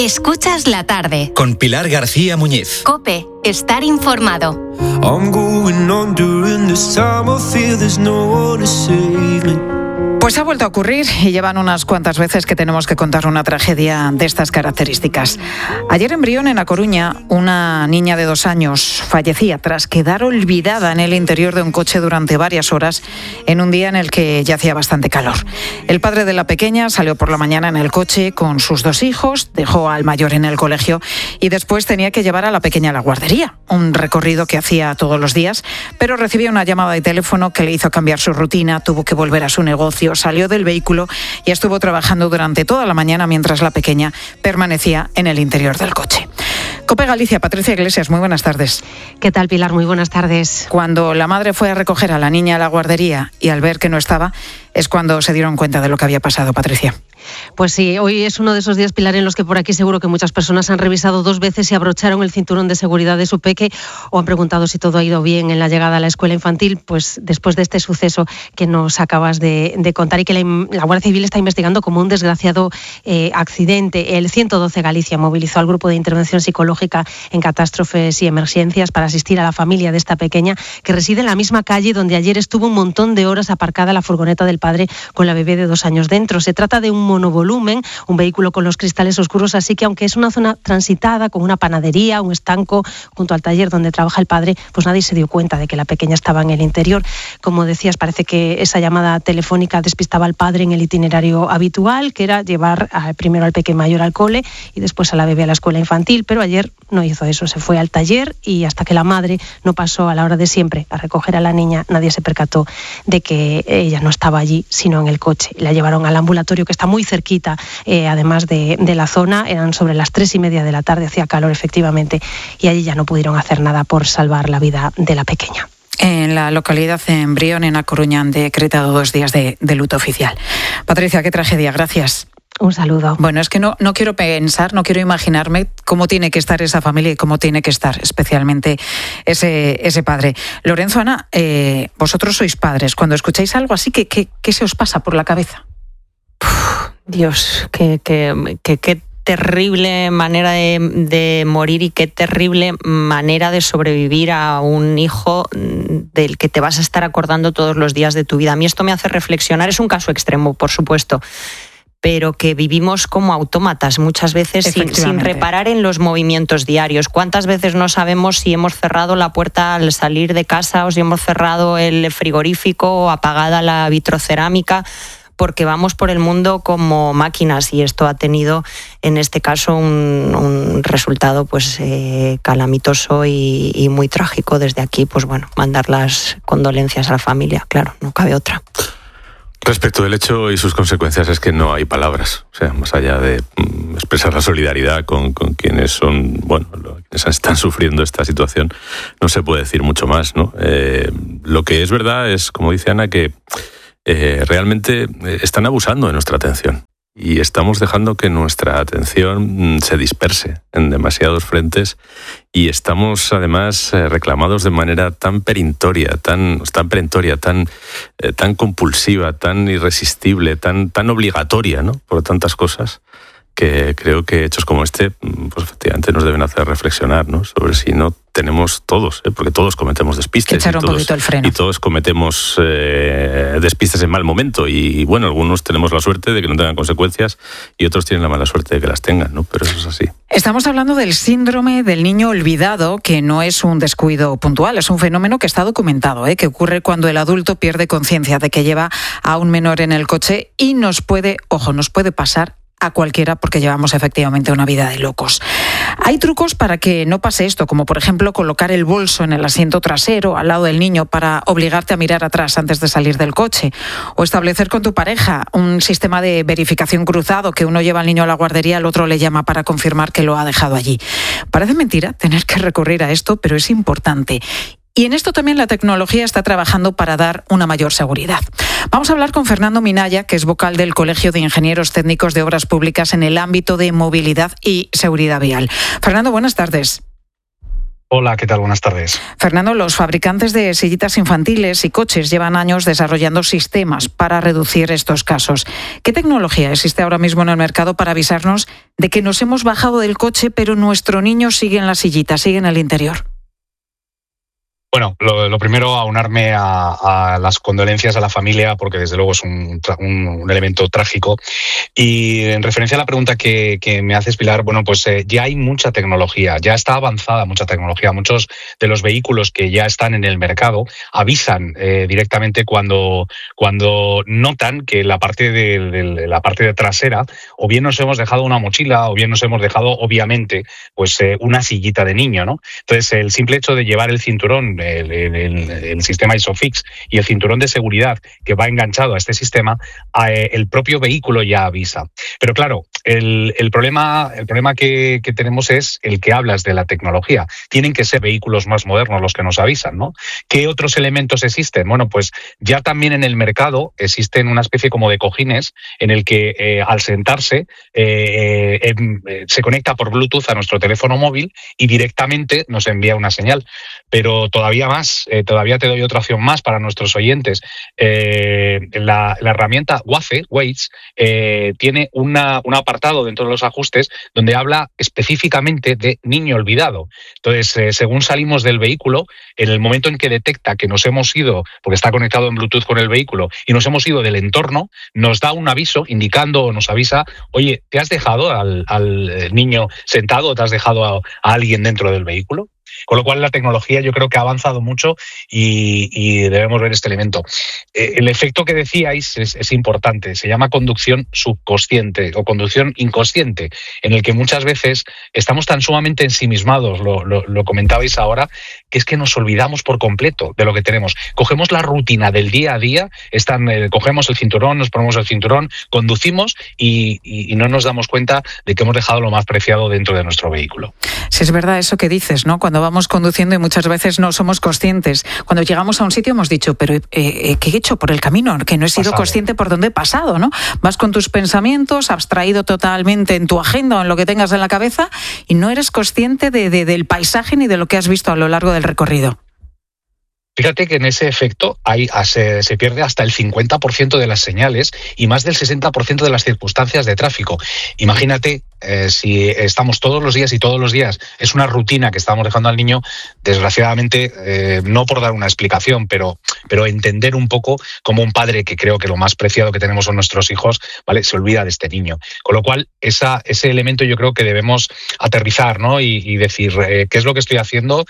Escuchas la tarde. Con Pilar García Muñiz. COPE. Estar informado. Pues ha vuelto a ocurrir y llevan unas cuantas veces que tenemos que contar una tragedia de estas características. Ayer en Brión, en A Coruña, una niña de 2 años fallecía tras quedar olvidada en el interior de un coche durante varias horas en un día en el que ya hacía bastante calor. El padre de la pequeña salió por la mañana en el coche con sus 2 hijos, dejó al mayor en el colegio y después tenía que llevar a la pequeña a la guardería, un recorrido que hacía todos los días, pero recibió una llamada de teléfono que le hizo cambiar su rutina, tuvo que volver a su negocio, salió del vehículo y estuvo trabajando durante toda la mañana mientras la pequeña permanecía en el interior del coche. COPE Galicia, Patricia Iglesias, muy buenas tardes. ¿Qué tal, Pilar? Muy buenas tardes. Cuando la madre fue a recoger a la niña a la guardería y al ver que no estaba, es cuando se dieron cuenta de lo que había pasado, Patricia. Pues sí, hoy es uno de esos días, Pilar, en los que por aquí seguro que muchas personas han revisado 2 veces si abrocharon el cinturón de seguridad de su peque o han preguntado si todo ha ido bien en la llegada a la escuela infantil, pues después de este suceso que nos acabas de contar y que la Guardia Civil está investigando como un desgraciado accidente. El 112 Galicia movilizó al Grupo de Intervención Psicológica en Catástrofes y Emergencias para asistir a la familia de esta pequeña que reside en la misma calle donde ayer estuvo un montón de horas aparcada la furgoneta del padre con la bebé de 2 años dentro. Se trata de un monovolumen, un vehículo con los cristales oscuros, así que aunque es una zona transitada con una panadería, un estanco junto al taller donde trabaja el padre, pues nadie se dio cuenta de que la pequeña estaba en el interior. Como decías, parece que esa llamada telefónica despistaba al padre en el itinerario habitual, que era llevar primero al peque mayor al cole y después a la bebé a la escuela infantil, pero ayer no hizo eso, se fue al taller y hasta que la madre no pasó a la hora de siempre a recoger a la niña, nadie se percató de que ella no estaba allí, sino en el coche. La llevaron al ambulatorio que está muy cerquita, además de la zona, eran sobre las 3:30 de la tarde, hacía calor efectivamente, y allí ya no pudieron hacer nada por salvar la vida de la pequeña. En la localidad, en Brión, en A Coruña, han decretado 2 días de luto oficial. Patricia, qué tragedia, gracias. Un saludo. Bueno, es que no quiero pensar, no quiero imaginarme cómo tiene que estar esa familia y cómo tiene que estar especialmente ese padre. Lorenzo, Ana, vosotros sois padres. Cuando escucháis algo así, ¿qué se os pasa por la cabeza? Dios, qué terrible manera de morir y qué terrible manera de sobrevivir a un hijo del que te vas a estar acordando todos los días de tu vida. A mí esto me hace reflexionar, es un caso extremo, por supuesto, pero que vivimos como autómatas muchas veces sin reparar en los movimientos diarios. ¿Cuántas veces no sabemos si hemos cerrado la puerta al salir de casa o si hemos cerrado el frigorífico o apagada la vitrocerámica? Porque vamos por el mundo como máquinas y esto ha tenido en este caso un resultado pues calamitoso y muy trágico. Desde aquí, pues bueno, mandar las condolencias a la familia, claro, no cabe otra. Respecto del hecho y sus consecuencias es que no hay palabras, o sea, más allá de expresar la solidaridad con quienes son, bueno, quienes están sufriendo esta situación, no se puede decir mucho más, ¿no? Lo que es verdad es, como dice Ana, que realmente están abusando de nuestra atención y estamos dejando que nuestra atención se disperse en demasiados frentes y estamos además reclamados de manera tan perentoria, tan compulsiva, tan irresistible, tan obligatoria, ¿no? Por tantas cosas, que creo que hechos como este, pues efectivamente nos deben hacer reflexionar, ¿no? Sobre si no tenemos todos, porque todos cometemos despistes. Echar un poquito el freno. Y todos cometemos despistes en mal momento. Y bueno, algunos tenemos la suerte de que no tengan consecuencias y otros tienen la mala suerte de que las tengan, ¿no? Pero eso es así. Estamos hablando del síndrome del niño olvidado, que no es un descuido puntual, es un fenómeno que está documentado, que ocurre cuando el adulto pierde conciencia de que lleva a un menor en el coche y nos puede pasar a cualquiera porque llevamos efectivamente una vida de locos. Hay trucos para que no pase esto, como por ejemplo colocar el bolso en el asiento trasero al lado del niño para obligarte a mirar atrás antes de salir del coche, o establecer con tu pareja un sistema de verificación cruzado, que uno lleva al niño a la guardería, el otro le llama para confirmar que lo ha dejado allí. Parece mentira tener que recurrir a esto, pero es importante. Y en esto también la tecnología está trabajando para dar una mayor seguridad. Vamos a hablar con Fernando Minaya, que es vocal del Colegio de Ingenieros Técnicos de Obras Públicas en el ámbito de movilidad y seguridad vial. Fernando, buenas tardes. Hola, ¿qué tal? Buenas tardes. Fernando, los fabricantes de sillitas infantiles y coches llevan años desarrollando sistemas para reducir estos casos. ¿Qué tecnología existe ahora mismo en el mercado para avisarnos de que nos hemos bajado del coche, pero nuestro niño sigue en la sillita, sigue en el interior? Bueno, lo primero, aunarme a las condolencias a la familia, porque desde luego es un elemento trágico. Y en referencia a la pregunta que me haces, Pilar, bueno, pues ya hay mucha tecnología, ya está avanzada mucha tecnología. Muchos de los vehículos que ya están en el mercado avisan directamente cuando notan que la parte de trasera o bien nos hemos dejado una mochila o bien nos hemos dejado, obviamente, pues una sillita de niño, ¿no? Entonces, el simple hecho de llevar el cinturón, el sistema ISOFIX y el cinturón de seguridad que va enganchado a este sistema, el propio vehículo ya avisa. Pero claro, el problema que tenemos es el que hablas de la tecnología. Tienen que ser vehículos más modernos los que nos avisan, ¿no? ¿Qué otros elementos existen? Bueno, pues ya también en el mercado existen una especie como de cojines en el que al sentarse se conecta por Bluetooth a nuestro teléfono móvil y directamente nos envía una señal. Pero todavía te doy otra opción más para nuestros oyentes. La herramienta Waze tiene un apartado dentro de los ajustes donde habla específicamente de niño olvidado. Entonces, según salimos del vehículo, en el momento en que detecta que nos hemos ido, porque está conectado en Bluetooth con el vehículo, y nos hemos ido del entorno, nos da un aviso indicando o nos avisa, oye, ¿te has dejado al niño sentado o te has dejado a alguien dentro del vehículo? Con lo cual la tecnología yo creo que ha avanzado mucho y debemos ver este elemento. El efecto que decíais es importante, se llama conducción subconsciente o conducción inconsciente, en el que muchas veces estamos tan sumamente ensimismados, lo comentabais ahora, que es que nos olvidamos por completo de lo que tenemos. Cogemos la rutina del día a día, cogemos el cinturón, nos ponemos el cinturón, conducimos y no nos damos cuenta de que hemos dejado lo más preciado dentro de nuestro vehículo. Sí, es verdad eso que dices, ¿no? Cuando vamos conduciendo y muchas veces no somos conscientes. Cuando llegamos a un sitio hemos dicho, pero ¿qué he hecho por el camino? Que no he sido consciente por dónde he pasado, ¿no? Vas con tus pensamientos, abstraído totalmente en tu agenda o en lo que tengas en la cabeza y no eres consciente del paisaje ni de lo que has visto a lo largo del recorrido. Fíjate que en ese efecto se pierde hasta el 50% de las señales y más del 60% de las circunstancias de tráfico. Imagínate si estamos todos los días es una rutina que estamos dejando al niño, desgraciadamente, no por dar una explicación, pero entender un poco como un padre, que creo que lo más preciado que tenemos son nuestros hijos, ¿vale? Se olvida de este niño. Con lo cual, ese elemento yo creo que debemos aterrizar, ¿no? Y decir, ¿qué es lo que estoy haciendo?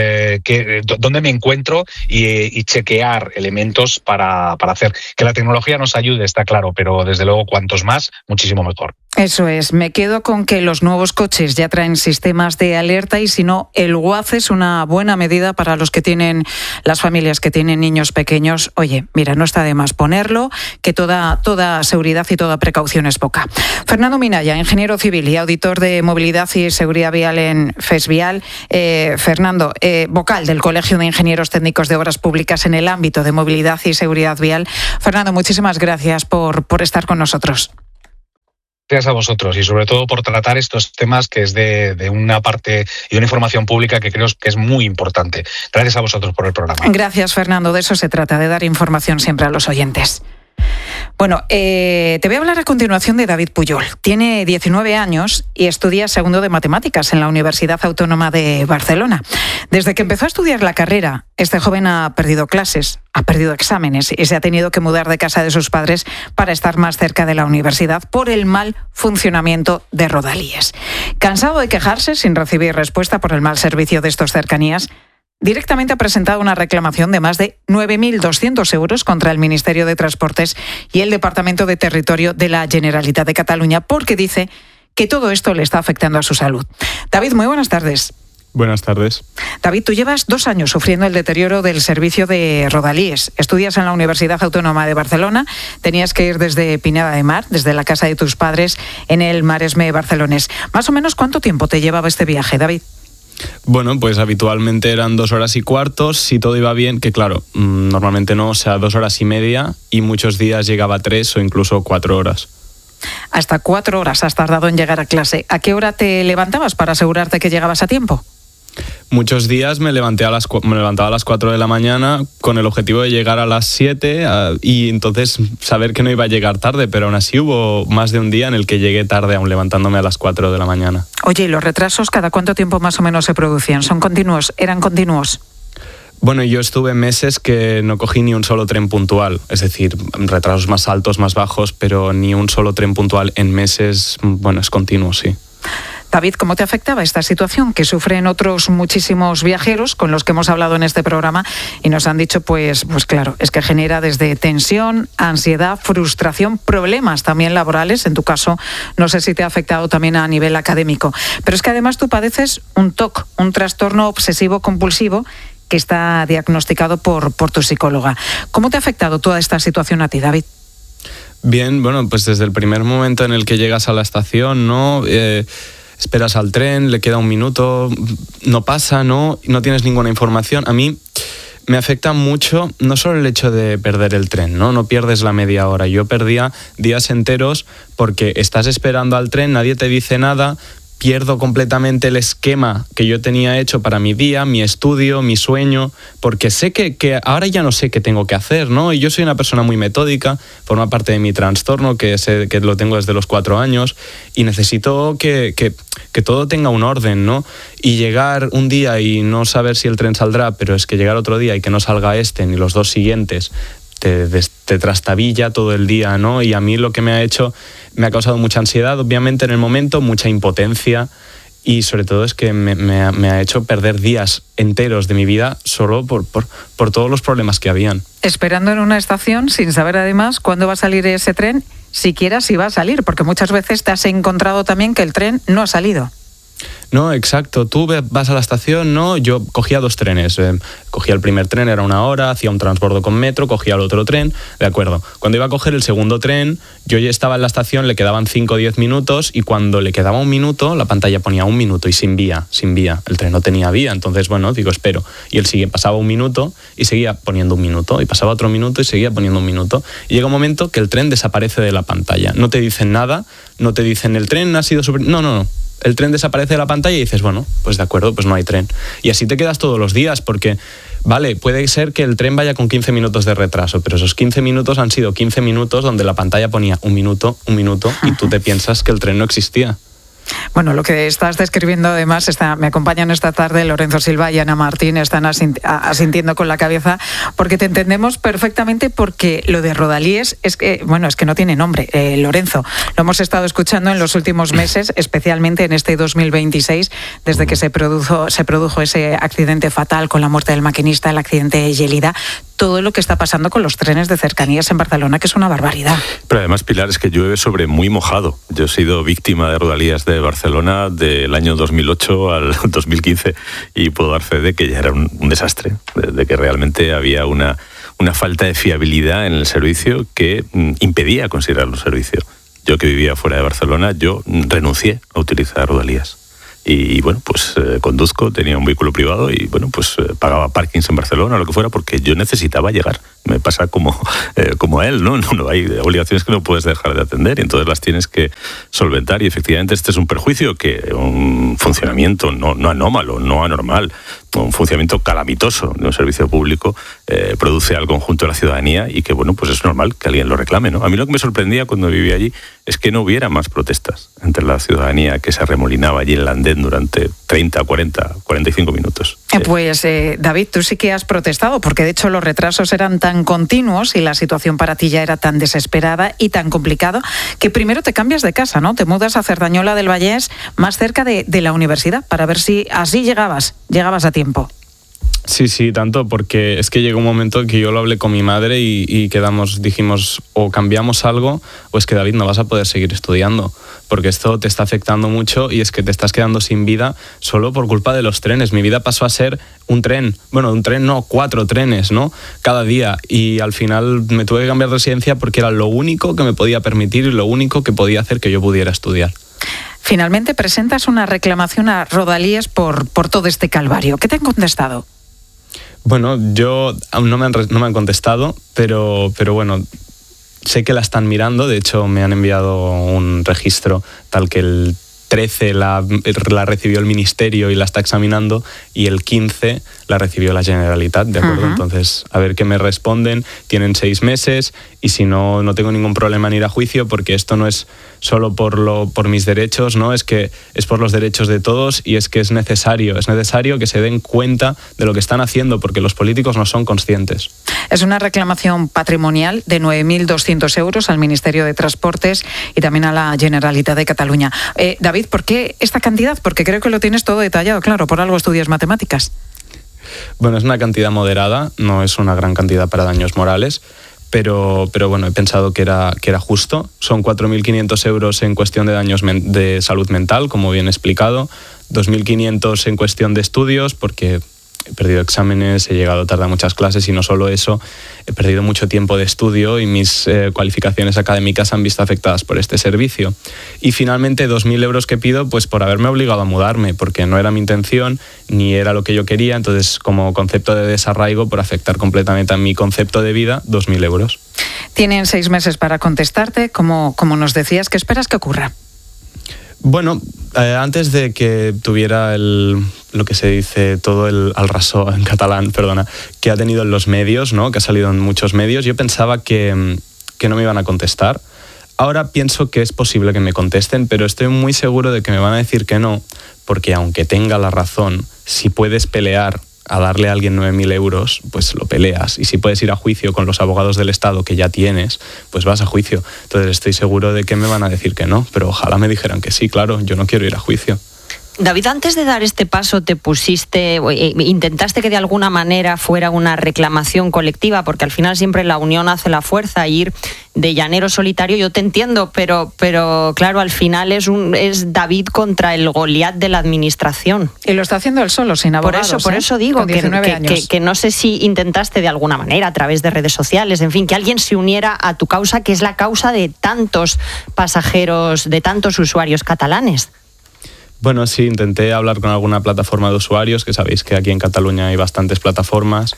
¿Dónde me encuentro? Y chequear elementos para hacer que la tecnología nos ayude, está claro, pero desde luego cuantos más, muchísimo mejor. Eso es, me quedo con que los nuevos coches ya traen sistemas de alerta y si no, el Waze es una buena medida para las familias que tienen niños pequeños. Oye, mira, no está de más ponerlo, que toda seguridad y toda precaución es poca. Fernando Minaya, ingeniero civil y auditor de movilidad y seguridad vial en FESVial. Fernando, vocal del Colegio de Ingenieros Técnicos de Obras Públicas en el ámbito de movilidad y seguridad vial. Fernando, muchísimas gracias por estar con nosotros. Gracias a vosotros y sobre todo por tratar estos temas que es de una parte y una información pública que creo que es muy importante. Gracias a vosotros por el programa. Gracias, Fernando. De eso se trata, de dar información siempre a los oyentes. Bueno, te voy a hablar a continuación de David Pujol. Tiene 19 años y estudia segundo de matemáticas en la Universidad Autónoma de Barcelona. Desde que empezó a estudiar la carrera, este joven ha perdido clases, ha perdido exámenes y se ha tenido que mudar de casa de sus padres para estar más cerca de la universidad por el mal funcionamiento de Rodalies. Cansado de quejarse sin recibir respuesta por el mal servicio de estos cercanías, directamente ha presentado una reclamación de más de 9.200 euros contra el Ministerio de Transportes y el Departamento de Territorio de la Generalitat de Cataluña, porque dice que todo esto le está afectando a su salud. David, muy buenas tardes. Buenas tardes. David, tú llevas 2 años sufriendo el deterioro del servicio de Rodalies. Estudias en la Universidad Autónoma de Barcelona. Tenías que ir desde Pineda de Mar, desde la casa de tus padres, en el Maresme barcelonés. Más o menos, ¿cuánto tiempo te llevaba este viaje, David? Bueno, pues habitualmente eran 2 horas y cuarto, si todo iba bien, que claro, normalmente no, o sea, 2 horas y media y muchos días llegaba a 3 o incluso 4 horas. Hasta 4 horas has tardado en llegar a clase. ¿A qué hora te levantabas para asegurarte que llegabas a tiempo? Muchos días me levantaba a las 4 de la mañana con el objetivo de llegar a las 7 y entonces saber que no iba a llegar tarde, pero aún así hubo más de un día en el que llegué tarde, aún levantándome a las 4 de la mañana. Oye, ¿y los retrasos cada cuánto tiempo más o menos se producían? ¿Son continuos? ¿Eran continuos? Bueno, yo estuve meses que no cogí ni un solo tren puntual, es decir, retrasos más altos, más bajos, pero ni un solo tren puntual en meses, bueno, es continuo, sí. David, ¿cómo te afectaba esta situación que sufren otros muchísimos viajeros con los que hemos hablado en este programa y nos han dicho, pues claro, es que genera desde tensión, ansiedad, frustración, problemas también laborales? En tu caso, no sé si te ha afectado también a nivel académico. Pero es que además tú padeces un TOC, un trastorno obsesivo compulsivo, que está diagnosticado por tu psicóloga. ¿Cómo te ha afectado toda esta situación a ti, David? Bien, bueno, pues desde el primer momento en el que llegas a la estación, ¿no? Esperas al tren, le queda un minuto, no pasa, no tienes ninguna información. A mí me afecta mucho no solo el hecho de perder el tren, no pierdes la media hora. Yo perdía días enteros porque estás esperando al tren, nadie te dice nada, pierdo completamente el esquema que yo tenía hecho para mi día, mi estudio, mi sueño, porque sé que ahora ya no sé qué tengo que hacer, ¿no? Y yo soy una persona muy metódica, forma parte de mi trastorno, que lo tengo desde los 4 años, y necesito que todo tenga un orden, ¿no? Y llegar un día y no saber si el tren saldrá, pero es que llegar otro día y que no salga este ni los 2 siguientes, te trastabilla todo el día, ¿no? Y a mí lo que me ha causado mucha ansiedad, obviamente en el momento, mucha impotencia y sobre todo es que me ha hecho perder días enteros de mi vida solo por todos los problemas que habían. Esperando en una estación sin saber además cuándo va a salir ese tren, siquiera si va a salir, porque muchas veces te has encontrado también que el tren no ha salido. No, exacto. Tú vas a la estación, ¿no? Yo cogía 2 trenes. Cogía el primer tren, era 1 hora, hacía un transbordo con metro, cogía el otro tren, de acuerdo. Cuando iba a coger el segundo tren, yo ya estaba en la estación, le quedaban 5 o 10 minutos y cuando le quedaba 1 minuto, la pantalla ponía 1 minuto y sin vía. El tren no tenía vía, entonces, bueno, digo, espero. Y él pasaba 1 minuto y seguía poniendo 1 minuto y pasaba otro minuto y seguía poniendo 1 minuto. Y llega un momento que el tren desaparece de la pantalla. No te dicen nada, no te dicen el tren ha sido super... No. El tren desaparece de la pantalla y dices, bueno, pues de acuerdo, pues no hay tren. Y así te quedas todos los días porque, vale, puede ser que el tren vaya con 15 minutos de retraso, pero esos 15 minutos han sido 15 minutos donde la pantalla ponía 1 minuto, y tú te piensas que el tren no existía. Bueno, lo que estás describiendo además, me acompañan esta tarde Lorenzo Silva y Ana Martín, están asintiendo con la cabeza, porque te entendemos perfectamente, porque lo de Rodalies es que no tiene nombre, Lorenzo. Lo hemos estado escuchando en los últimos meses, especialmente en este 2026, desde que se produjo ese accidente fatal con la muerte del maquinista, el accidente de Gelida, todo lo que está pasando con los trenes de cercanías en Barcelona, que es una barbaridad. Pero además, Pilar, es que llueve sobre muy mojado. Yo he sido víctima de Rodalías de Barcelona del año 2008 al 2015 y puedo dar fe de que ya era un desastre, de que realmente había una falta de fiabilidad en el servicio que impedía considerarlo servicio. Yo que vivía fuera de Barcelona, yo renuncié a utilizar Rodalías. Y bueno, pues conduzco, tenía un vehículo privado y bueno, pues pagaba parkings en Barcelona o lo que fuera porque yo necesitaba llegar. Me pasa como a él, ¿no? No hay obligaciones que no puedes dejar de atender y entonces las tienes que solventar y efectivamente este es un perjuicio que un funcionamiento no anómalo, no anormal, un funcionamiento calamitoso de un servicio público produce al conjunto de la ciudadanía y que bueno, pues es normal que alguien lo reclame, ¿no? A mí lo que me sorprendía cuando vivía allí es que no hubiera más protestas entre la ciudadanía que se arremolinaba allí en el andén durante 30, 40, 45 minutos. Pues David, tú sí que has protestado porque de hecho los retrasos eran tan continuos y la situación para ti ya era tan desesperada y tan complicado que primero te cambias de casa, ¿no? Te mudas a Cerdañola del Vallès, más cerca de la universidad, para ver si así llegabas a tiempo. Sí, tanto, porque es que llegó un momento que yo lo hablé con mi madre y dijimos, o cambiamos algo, o es que David no vas a poder seguir estudiando, porque esto te está afectando mucho y es que te estás quedando sin vida solo por culpa de los trenes. Mi vida pasó a ser un tren, 4 trenes, ¿no? Cada día, y al final me tuve que cambiar de residencia porque era lo único que me podía permitir y lo único que podía hacer que yo pudiera estudiar. Finalmente presentas una reclamación a Rodalies por todo este calvario. ¿Qué te han contestado? Bueno, yo aún no me han contestado, pero bueno, sé que la están mirando. De hecho, me han enviado un registro tal que el 13 la recibió el Ministerio y la está examinando, y el 15 la recibió la Generalitat, ¿de acuerdo? Entonces, a ver qué me responden. Tienen 6 meses y si no, no tengo ningún problema en ir a juicio, porque esto no es solo por mis derechos, ¿no? Es que es por los derechos de todos, y es que es necesario que se den cuenta de lo que están haciendo, porque los políticos no son conscientes. Es una reclamación patrimonial de 9.200 euros al Ministerio de Transportes y también a la Generalitat de Cataluña. David, ¿por qué esta cantidad? Porque creo que lo tienes todo detallado, claro, por algo estudias matemáticas. Bueno, es una cantidad moderada, no es una gran cantidad para daños morales, pero bueno, he pensado que era justo. Son 4.500 euros en cuestión de daños de salud mental, como bien explicado, 2.500 en cuestión de estudios, porque he perdido exámenes, he llegado tarde a muchas clases, y no solo eso, he perdido mucho tiempo de estudio y mis cualificaciones académicas se han visto afectadas por este servicio. Y finalmente 2.000 euros que pido pues por haberme obligado a mudarme, porque no era mi intención ni era lo que yo quería. Entonces, como concepto de desarraigo, por afectar completamente a mi concepto de vida, 2.000 euros. Tienen 6 meses para contestarte, como nos decías. ¿Qué esperas que ocurra? Bueno, antes de que tuviera lo que se dice todo el alraso en catalán, perdona, que ha tenido en los medios, ¿no? Que ha salido en muchos medios, yo pensaba que no me iban a contestar. Ahora pienso que es posible que me contesten, pero estoy muy seguro de que me van a decir que no, porque aunque tenga la razón, si puedes pelear a darle a alguien 9.000 euros, pues lo peleas. Y si puedes ir a juicio con los abogados del Estado que ya tienes, pues vas a juicio. Entonces estoy seguro de que me van a decir que no, pero ojalá me dijeran que sí, claro, yo no quiero ir a juicio. David, antes de dar este paso intentaste que de alguna manera fuera una reclamación colectiva, porque al final siempre la unión hace la fuerza, y ir de llanero solitario, yo te entiendo, pero claro, al final es David contra el Goliat de la administración. Y lo está haciendo él solo, sin abogados. Por eso digo que no sé si intentaste de alguna manera, a través de redes sociales, en fin, que alguien se uniera a tu causa, que es la causa de tantos pasajeros, de tantos usuarios catalanes. Bueno, sí, intenté hablar con alguna plataforma de usuarios, que sabéis que aquí en Cataluña hay bastantes plataformas,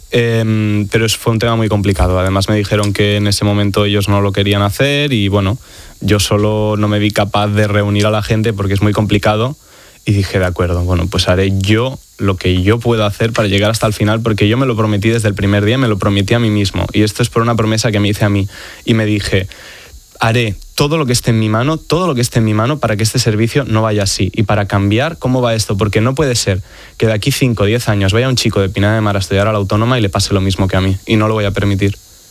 pero fue un tema muy complicado. Además me dijeron que en ese momento ellos no lo querían hacer, y bueno, yo solo no me vi capaz de reunir a la gente porque es muy complicado, y dije, de acuerdo, bueno, pues haré yo lo que yo pueda hacer para llegar hasta el final, porque yo me lo prometí desde el primer día, me lo prometí a mí mismo, y esto es por una promesa que me hice a mí, y me dije, haré todo lo que esté en mi mano para que este servicio no vaya así, y para cambiar cómo va esto, porque no puede ser que de aquí 5 o 10 años vaya un chico de Pineda de Mar a estudiar a la Autónoma y le pase lo mismo que a mí, y no lo voy a permitir.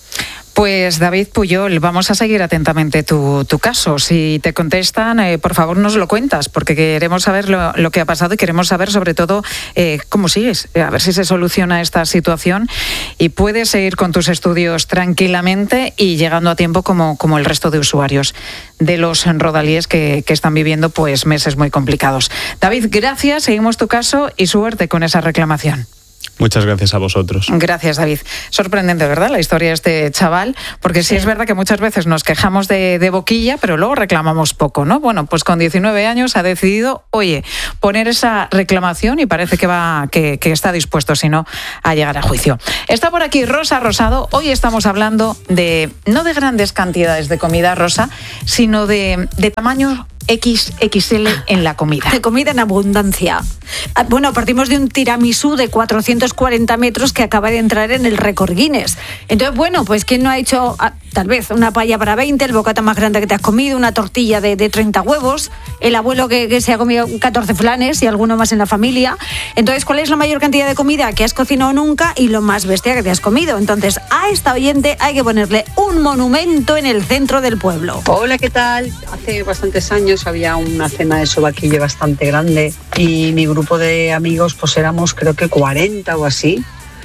Pues David Pujol, vamos a seguir atentamente tu caso. Si te contestan, por favor nos lo cuentas, porque queremos saber lo que ha pasado, y queremos saber sobre todo cómo sigues, a ver si se soluciona esta situación y puedes seguir con tus estudios tranquilamente y llegando a tiempo como el resto de usuarios de los rodalíes que están viviendo pues meses muy complicados. David, gracias, seguimos tu caso y suerte con esa reclamación. Muchas gracias a vosotros. Gracias, David. Sorprendente, ¿verdad?, la historia de este chaval, porque sí es verdad que muchas veces nos quejamos de boquilla, pero luego reclamamos poco, ¿no? Bueno, pues con 19 años ha decidido, poner esa reclamación, y parece que está dispuesto, si no, a llegar a juicio. Está por aquí Rosa Rosado. Hoy estamos hablando no de grandes cantidades de comida, Rosa, sino de tamaño XXL en la comida. De comida en abundancia. Bueno, partimos de un tiramisú de 440 metros que acaba de entrar en el récord Guinness. Entonces, bueno, pues ¿quién no ha hecho tal vez una paella para 20, el bocata más grande que te has comido, una tortilla de 30 huevos, el abuelo que se ha comido 14 flanes y alguno más en la familia? Entonces, ¿cuál es la mayor cantidad de comida que has cocinado nunca y lo más bestia que te has comido? Entonces, a esta oyente hay que ponerle un monumento en el centro del pueblo. Hola, ¿qué tal? Hace bastantes años había una cena de sobaquillo bastante grande y mi grupo de amigos pues éramos creo que 40 o así,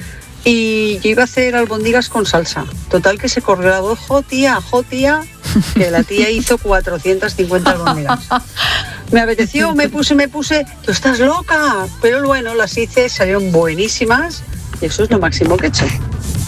y yo iba a hacer albóndigas con salsa. Total que se corrió la voz, jo tía, que la tía hizo 450 albóndigas. Me apeteció, me puse, tú estás loca, pero bueno, las hice, salieron buenísimas y eso es lo máximo que he hecho.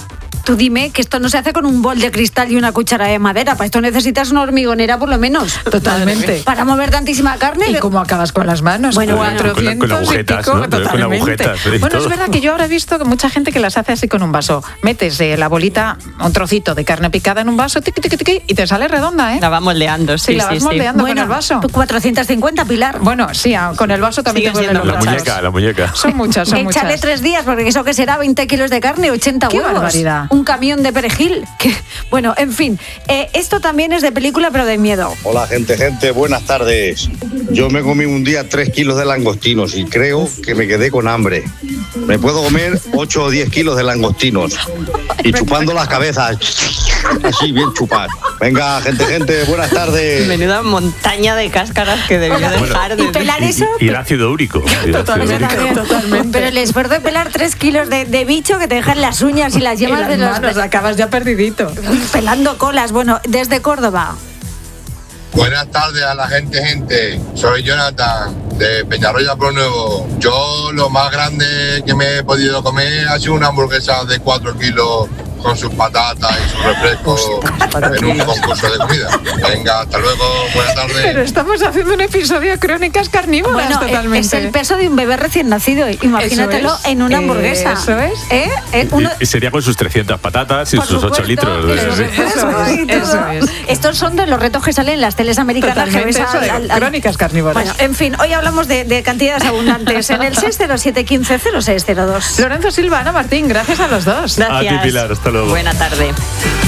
tú dime que esto no se hace con un bol de cristal y una cuchara de madera. Para esto necesitas una hormigonera por lo menos. Totalmente. Para mover tantísima carne. ¿Y cómo acabas con las manos? Bueno, 400 con agujetas, y pico, ¿no? totalmente. Con agujetas, Bueno, es verdad que yo ahora he visto que mucha gente que las hace así con un vaso. Metes la bolita, un trocito de carne picada en un vaso, tiqui, tiqui, tiqui, y te sale redonda, ¿eh? La va moldeando, sí, la vas moldeando Bueno, con el vaso. 450, Pilar. Bueno, sí, con el vaso también te vuelven La muñeca. Son muchas, son Échale muchas. 3 días, porque eso que será 20 kilos de carne, 80 ¡Qué huevos. barbaridad! Un camión de perejil. Bueno, en fin, esto también es de película, pero de miedo. Hola gente, buenas tardes. Yo me comí un día 3 kilos de langostinos y creo que me quedé con hambre. Me puedo comer 8 o 10 kilos de langostinos y chupando las cabezas, así bien chupar. Venga, gente, buenas tardes. Menuda montaña de cáscaras que debió dejar. Y pelar eso... Y el ácido úrico. Totalmente. Pero el esfuerzo de pelar 3 kilos de bicho que te dejan las uñas y las yemas las de los manos, acabas ya perdidito. pelando colas. Bueno, desde Córdoba. Buenas tardes a la gente. Soy Jonathan de Peñarroya Pro Nuevo. Yo lo más grande que me he podido comer ha sido una hamburguesa de 4 kilos con sus patatas y sus refrescos en un concurso de comida. Venga, hasta luego, buenas tardes. Pero estamos haciendo un episodio de Crónicas Carnívoras. Bueno, totalmente. es el peso de un bebé recién nacido. Imagínatelo Eso es, en una hamburguesa. Eso es. Y sería con sus 300 patatas y Por sus 8 supuesto, litros. Eso es. Estos son de los retos que salen en las teles americanas. Que ves Totalmente, eso de Crónicas Carnívoras. Bueno, en fin, hoy hablamos de cantidades abundantes en el 607-150602. Lorenzo Silva, Ana Martín, gracias a los dos. Gracias. A ti, Pilar, hasta luego. Buena tarde.